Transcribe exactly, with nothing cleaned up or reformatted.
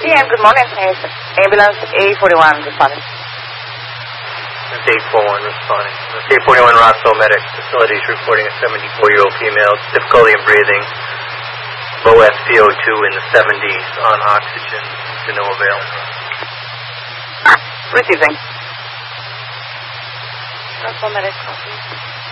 M, good morning. Ambulance A forty-one responding. It's A forty-one responding. It's A forty-one Rossville Medic. Facilities reporting a seventy-four-year-old female, difficulty in breathing, low S p O two in the seventies, on oxygen, to no avail. Receiving. Rossville Medic, copy.